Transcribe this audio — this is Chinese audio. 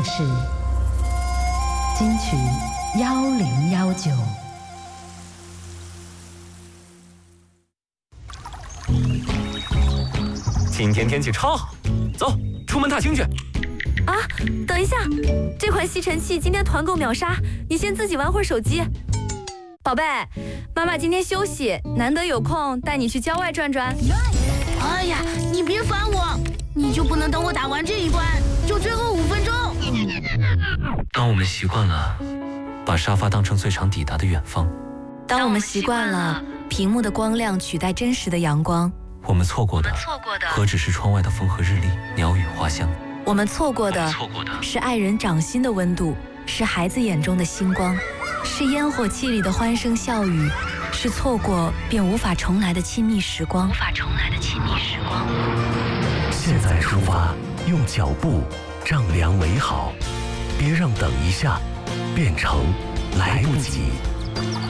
是金曲1019。 今天天气超好，走，出门踏青去。 啊，等一下，这款吸尘器今天团购秒杀，你先自己玩会儿手机。宝贝，妈妈今天休息，难得有空带你去郊外转转。 哎呀，你别烦我，你就不能等我打完这一关，就最后5分钟？ 当我们习惯了把沙发当成最长抵达的远方， 当我们习惯了屏幕的光亮取代真实的阳光， 我们错过的何止是窗外的风和日丽、鸟语花香？ 我们错过的是爱人掌心的温度，是孩子眼中的星光，是烟火气里的欢声笑语，是错过便无法重来的亲密时光。 现在出发，用脚步丈量美好，别让等一下变成来不及。